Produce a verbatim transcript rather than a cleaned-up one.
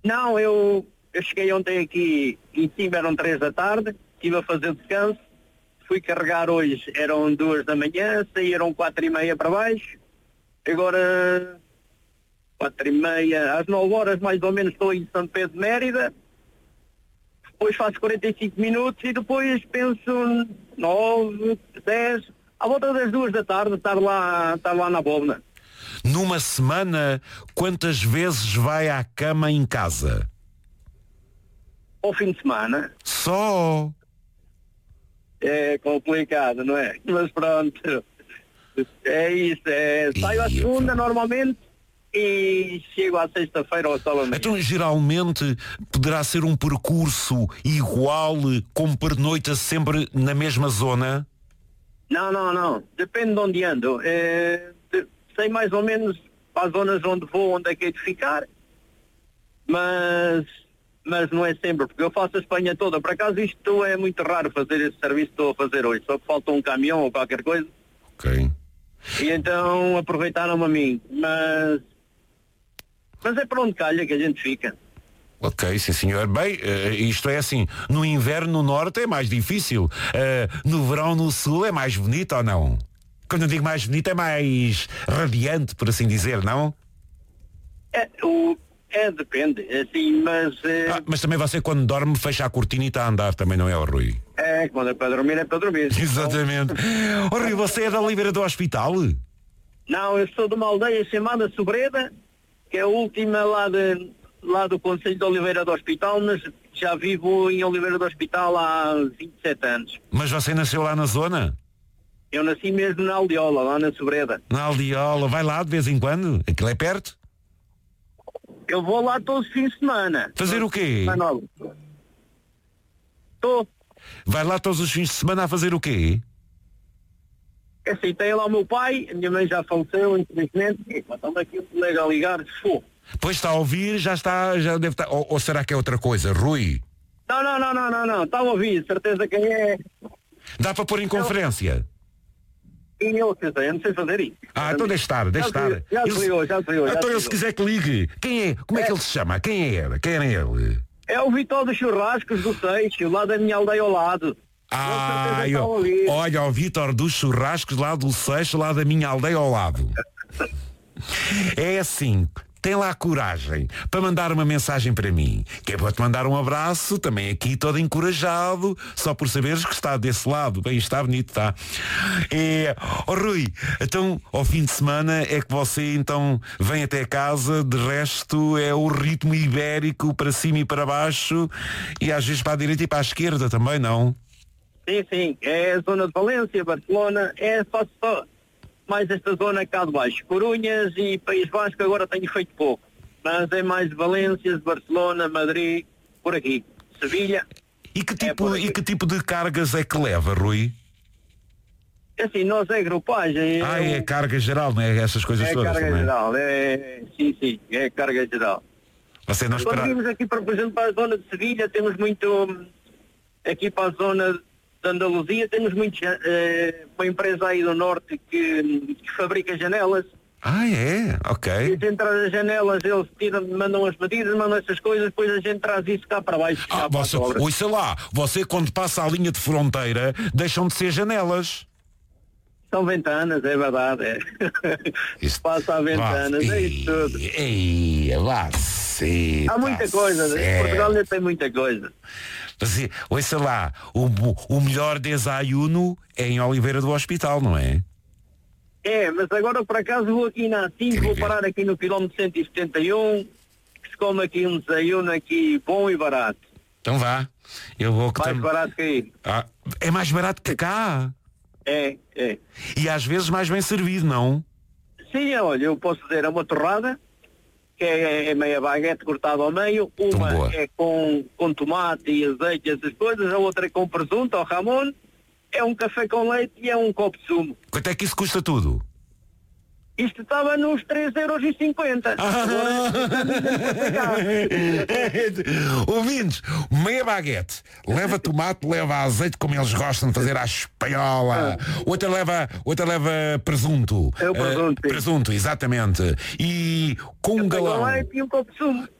Não, eu, eu cheguei ontem aqui em cima, eram três da tarde, estive a fazer descanso, fui carregar hoje, eram duas da manhã, saíram quatro e meia para baixo, agora quatro e meia, às nove horas mais ou menos estou em São Pedro de Mérida, depois faço quarenta e cinco minutos e depois penso nove, dez, à volta das duas da tarde estar lá, estar lá na Bóbona. Numa semana, quantas vezes vai à cama em casa? Ao fim de semana. Só? É complicado, não é? Mas pronto. É isso. É, saio à segunda normalmente e chego à sexta-feira ao sábado. Então, geralmente, poderá ser um percurso igual, como pernoita sempre na mesma zona? Não, não, não. Depende de onde ando. É, de, sei mais ou menos para as zonas onde vou, onde é que é de ficar, mas, mas não é sempre, porque eu faço a Espanha toda. Por acaso isto é muito raro fazer esse serviço que estou a fazer hoje, só que falta um caminhão ou qualquer coisa. Ok. E então aproveitaram-me a mim, mas, mas é para onde calha que a gente fica. Ok, sim senhor. Bem, uh, isto é assim, no inverno no norte é mais difícil, uh, no verão no sul é mais bonito ou não? Quando eu digo mais bonito é mais radiante, por assim dizer, não? É, o, é depende, assim, mas... Uh, ah, mas também você quando dorme fecha a cortina e está a andar, também não é, o Rui? É, quando é para dormir é para dormir. Exatamente. Então... Oh, Rui, você é da Oliveira do Hospital? Não, eu sou de uma aldeia chamada Sobreda, que é a última lá de... lá do Conselho de Oliveira do Hospital, mas já vivo em Oliveira do Hospital há vinte e sete anos. Mas você nasceu lá na zona? Eu nasci mesmo na Aldeola, lá na Sobreda. Na Aldeola, vai lá de vez em quando? Aquilo é perto? Eu vou lá todos os fins de semana. Fazer o quê? Estou. Vai lá todos os fins de semana a fazer o quê? É assim, tem lá o meu pai, a minha mãe já faleceu, infelizmente, e estamos aqui um colega a ligar, fô. Pois está a ouvir, já está, já deve estar, ou, ou será que é outra coisa, Rui? Não, não, não, não, não, não, está a ouvir, certeza quem é. Dá para pôr em conferência? E eu, eu não sei fazer isso. Ah, então deixe estar, deixe estar. Já se ligou, já se ligou. Então ele se quiser que ligue. Quem é? Como é, é que ele se chama? Quem era? Quem era ele? É o Vitor dos Churrascos do Seixo, lá da minha aldeia ao lado. Ah, eu, olha, o Vitor dos Churrascos lá do Seixo, lá da minha aldeia ao lado. É assim, tem lá coragem para mandar uma mensagem para mim, que é para te mandar um abraço, também aqui todo encorajado, só por saberes que está desse lado. Bem, está bonito, está. É, oh Rui, então ao fim de semana é que você então vem até casa, de resto é o ritmo ibérico para cima e para baixo e às vezes para a direita e para a esquerda também, não? Sim, sim, é a zona de Valência, Barcelona, é só, só mais esta zona cá de baixo. Corunhas e País Vasco agora tenho feito pouco, mas é mais Valência, Barcelona, Madrid, por aqui, Sevilha. E que tipo, é e que tipo de cargas é que leva, Rui? É assim, nós é grupagem. Ah, é, é carga geral, não é? Essas coisas é todas carga também. geral, é, sim, sim, é carga geral. Você não espera... Quando vimos aqui, por exemplo, para a zona de Sevilha, temos muito, aqui para a zona de Andaluzia, temos muitos, uh, uma empresa aí do norte que, que fabrica janelas. Ah, é? Ok. E a gente traz as janelas, eles tiram, mandam as medidas, mandam essas coisas, depois a gente traz isso cá para baixo. Ah, você, ouça lá, você quando passa a linha de fronteira, deixam de ser janelas. São ventanas, é verdade, é. Isso passa a ventanas, é isso tudo. Ei, lá, sim, há muita tá coisa, certo. Portugal ainda tem muita coisa. Assim, ouça lá, o, o melhor desayuno é em Oliveira do Hospital, não é? É, mas agora por acaso vou aqui na Atim, vou parar aqui no quilómetro cento e setenta e um, que se come aqui um desayuno aqui bom e barato. Então vá, eu vou... Mais tam... barato que aí. Ah, é mais barato que cá? É, é. E às vezes mais bem servido, não? Sim, olha, eu posso dizer, é uma torrada, que é, é meia baguete cortada ao meio, uma é com, com tomate e azeite e essas coisas, a outra é com presunto ou jamón, é um café com leite e é um copo de sumo. Quanto é que isso custa tudo? Isto estava nos três euros e cinquenta. Ah. Ouvintes, meia baguete, leva tomate, leva azeite, como eles gostam de fazer à espanhola. Ah. Outra leva, outra leva presunto. É o presunto. Uh, presunto, exatamente. E com um galão. Com leite e um copo de sumo.